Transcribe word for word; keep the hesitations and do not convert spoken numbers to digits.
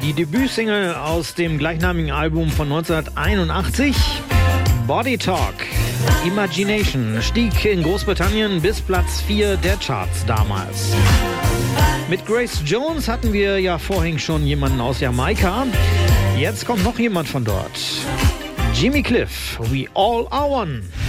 Die Debütsingle aus dem gleichnamigen Album von neunzehnhunderteinundachtzig, Body Talk. Imagination stieg in Großbritannien bis Platz vier der Charts damals. Mit Grace Jones hatten wir ja vorhin schon jemanden aus Jamaika. Jetzt kommt noch jemand von dort. Jimmy Cliff, We All Are One.